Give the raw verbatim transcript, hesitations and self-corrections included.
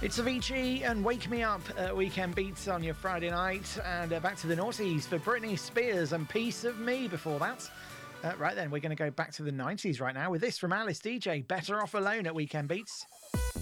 It's Avicii and Wake Me Up at Weekend Beats on your Friday night. And uh, back to the noughties for Britney Spears and Piece of Me before that. Uh, right then, we're going to go back to the nineties right now with this from Alice D J, Better Off Alone at Weekend Beats.